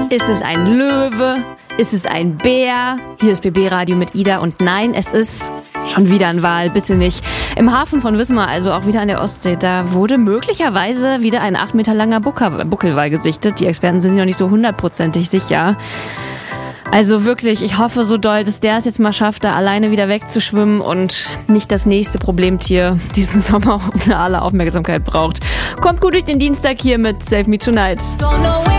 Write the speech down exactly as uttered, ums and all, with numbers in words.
Ist es ein Löwe? Ist es ein Bär? Hier ist B B Radio mit Ida und nein, es ist schon wieder ein Wal, bitte nicht. Im Hafen von Wismar, also auch wieder an der Ostsee, da wurde möglicherweise wieder ein acht Meter langer Buckel- Buckelwal gesichtet. Die Experten sind sich noch nicht so hundertprozentig sicher. Also wirklich, ich hoffe so doll, dass der es jetzt mal schafft, da alleine wieder wegzuschwimmen und nicht das nächste Problemtier diesen Sommer unsere aller Aufmerksamkeit braucht. Kommt gut durch den Dienstag hier mit Save Me Tonight.